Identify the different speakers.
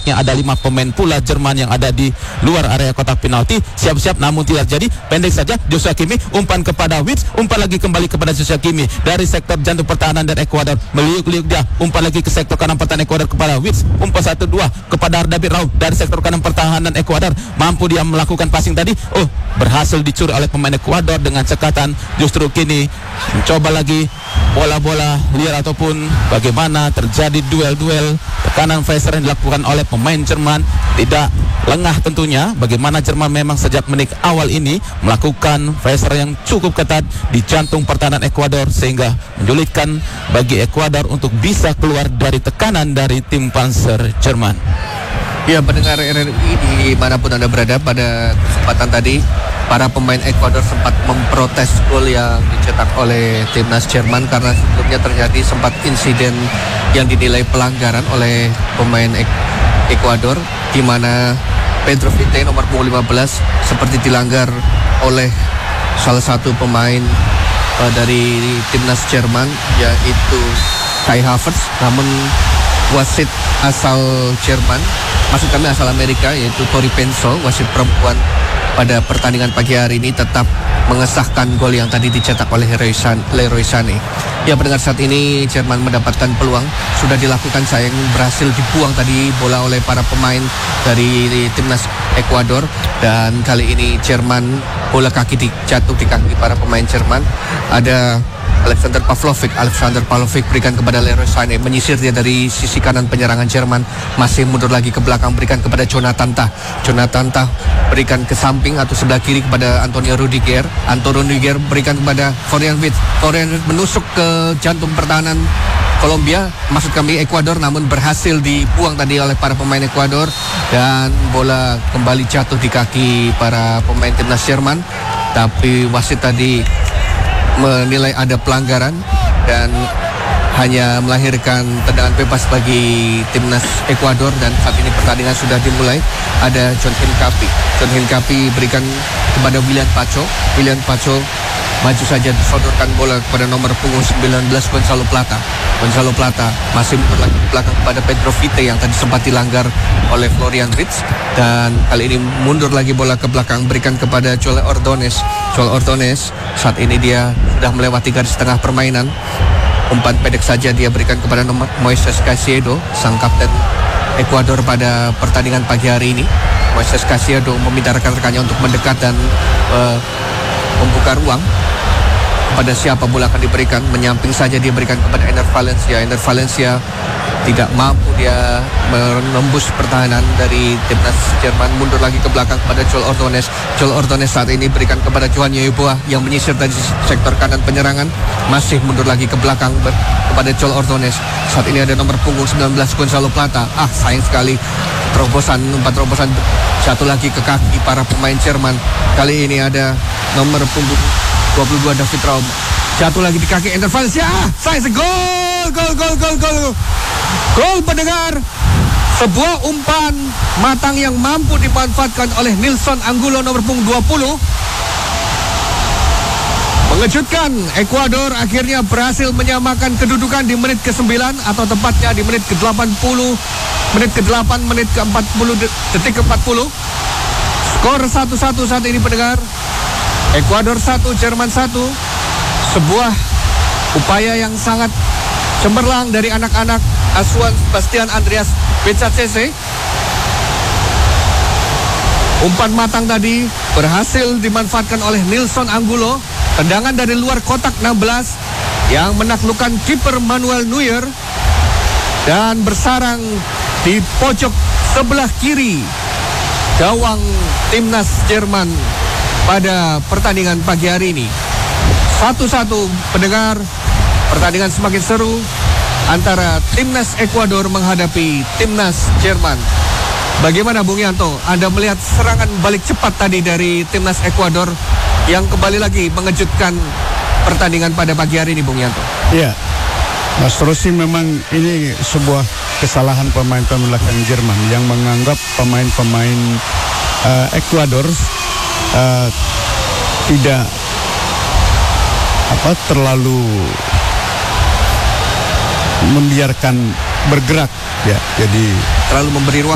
Speaker 1: Ada 5 pemain pula Jerman yang ada di luar area kotak penalti. Siap-siap namun tidak jadi. Pendek saja Joshua Kimmich, umpan kepada Wirtz, umpan lagi kembali kepada Joshua Kimmich dari sektor jantung pertahanan dari Ekuador. Meliuk-liuk dia, umpan lagi ke sektor kanan pertahanan Ekuador kepada Wirtz, umpan 1-2 kepada David Raum dari sektor kanan pertahanan Ekuador. Mampu dia melakukan passing tadi. Berhasil dicuri oleh pemain Ekuador dengan cekatan. Justru kini mencoba lagi bola-bola liar ataupun bagaimana terjadi duel-duel tekanan Pfizer yang dilakukan oleh pemain Jerman. Tidak lengah tentunya bagaimana Jerman memang sejak menit awal ini melakukan Pfizer yang cukup ketat di jantung pertahanan Ekuador sehingga menyulitkan bagi Ekuador untuk bisa keluar dari tekanan dari tim Panzer Jerman.
Speaker 2: Ya, pendengar RRI dimanapun Anda berada, pada kesempatan tadi para pemain Ekuador sempat memprotes gol yang dicetak oleh timnas Jerman karena sebelumnya terjadi sempat insiden yang dinilai pelanggaran oleh pemain Ekuador, di mana Pedro Vite nomor punggung 15 seperti dilanggar oleh salah satu pemain dari timnas Jerman, yaitu Kai Havertz. Namun wasit asal Jerman, maksud kami asal Amerika, yaitu Tori Penso, wasit perempuan pada pertandingan pagi hari ini, tetap mengesahkan gol yang tadi dicetak oleh Leroy Sané. Ya, pendengar, saat ini Jerman mendapatkan peluang, sudah dilakukan, sayang berhasil dibuang tadi bola oleh para pemain dari timnas Ekuador, dan kali ini Jerman bola jatuh di kaki para pemain Jerman. Ada Alexander Pavlovic berikan kepada Leroy Sané, menyisir dia dari sisi kanan penyerangan Jerman, masih mundur lagi ke belakang, berikan kepada Jonathan Tah berikan ke samping atau sebelah kiri kepada Antonio Rudiger berikan kepada Florian Wirtz menusuk ke jantung pertahanan Kolombia, maksud kami Ekuador, namun berhasil dibuang tadi oleh para pemain Ekuador, dan bola kembali jatuh di kaki para pemain timnas Jerman. Tapi wasit tadi menilai ada pelanggaran dan hanya melahirkan tendangan bebas bagi timnas Ekuador, dan saat ini pertandingan sudah dimulai. Ada John Hincapie berikan kepada William Pacho maju saja, disodorkan bola kepada nomor punggung 19 Gonzalo Plata masih berlari ke belakang kepada Pedro Vite yang tadi sempat dilanggar oleh Florian Wirtz, dan kali ini mundur lagi bola ke belakang, berikan kepada Joel Ordonez. Saat ini dia sudah melewati garis tengah permainan, umpan pendek saja dia berikan kepada nomor Moises Caicedo, sang kapten Ekuador pada pertandingan pagi hari ini. Moises Caicedo meminta rekan-rekannya untuk mendekat dan membuka ruang kepada siapa bola akan diberikan. Menyamping saja dia berikan kepada Ener Valencia tidak mampu dia menembus pertahanan dari timnas Jerman, mundur lagi ke belakang kepada Joel Ordonez saat ini berikan kepada Johan Yeboah yang menyisir dari sektor kanan penyerangan, masih mundur lagi ke belakang kepada Joel Ordonez. Saat ini ada nomor punggung 19 Gonzalo Plata. Sayang sekali umpan terobosan jatuh lagi ke kaki para pemain Jerman. Kali ini ada nomor punggung 22 David Raum, jatuh lagi di kaki Ener Valencia. Gol pendengar, sebuah umpan matang yang mampu dimanfaatkan oleh Nilson Angulo nomor punggung 20. Mengejutkan, Ekuador akhirnya berhasil menyamakan kedudukan di menit ke-9 atau tepatnya di menit ke-80, menit ke-8, menit ke-40, detik ke-40. Skor 1-1 saat ini pendengar. Ekuador 1, Jerman 1. Sebuah upaya yang sangat cemerlang dari anak-anak asuhan Bastian Andreas Becacese. Umpan matang tadi berhasil dimanfaatkan oleh Nilson Angulo. Tendangan dari luar kotak 16 yang menaklukkan kiper Manuel Neuer dan bersarang di pojok sebelah kiri gawang timnas Jerman pada pertandingan pagi hari ini. 1-1 pendengar, pertandingan semakin seru antara timnas Ekuador menghadapi timnas Jerman. Bagaimana Bung Yanto, Anda melihat serangan balik cepat tadi dari timnas Ekuador yang kembali lagi mengejutkan pertandingan pada pagi hari ini, Bung Yanto?
Speaker 3: Iya, Mas Rosi, memang ini sebuah kesalahan pemain-pemain belakang Jerman yang menganggap pemain-pemain Ekuador tidak terlalu membiarkan bergerak, ya, jadi
Speaker 2: terlalu memberi ruang